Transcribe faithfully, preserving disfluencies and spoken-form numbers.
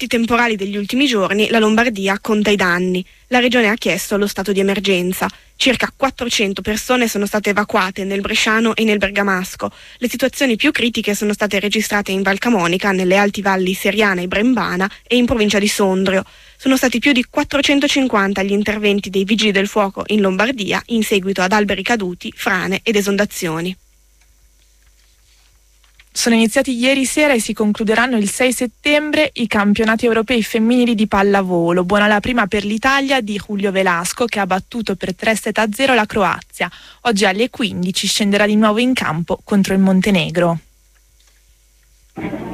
forti temporali degli ultimi giorni, la Lombardia conta i danni. La regione ha chiesto lo stato di emergenza. Circa quattrocento persone sono state evacuate nel Bresciano e nel Bergamasco. Le situazioni più critiche sono state registrate in Val Camonica, nelle alti valli Seriana e Brembana e in provincia di Sondrio. Sono stati più di quattrocentocinquanta gli interventi dei vigili del fuoco in Lombardia in seguito ad alberi caduti, frane ed esondazioni. Sono iniziati ieri sera e si concluderanno il sei settembre i campionati europei femminili di pallavolo. Buona la prima per l'Italia di Julio Velasco, che ha battuto per tre sette a zero la Croazia. Oggi alle quindici scenderà di nuovo in campo contro il Montenegro.